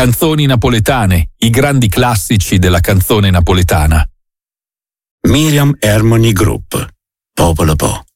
Canzoni napoletane, i grandi classici della canzone napoletana. Miriam Harmony Group, Popolo Po.